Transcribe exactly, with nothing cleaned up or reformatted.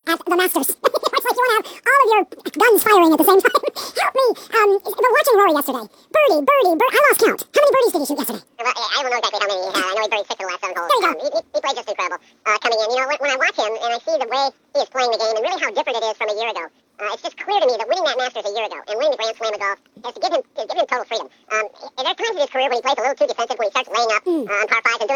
at the Masters. It's like you want to have all of your guns firing at the same time. Help me. Um, but watching Rory yesterday, birdie, birdie, birdie. I lost count. How many birdies did he shoot yesterday? Well, I don't know exactly how many he had. I know he birdied six of the last seven holes. There you go. Um, he, he, he played just incredible uh, coming in. You know, when, when I watch him and I see the way he is playing the game and really how different it is from a year ago, uh, it's just clear to me that winning that Masters a year ago and winning the Grand Slam of golf has to give him, has given him total freedom. Um, there are times in his career when he plays a little too defensive, when he starts laying up uh, on par fives and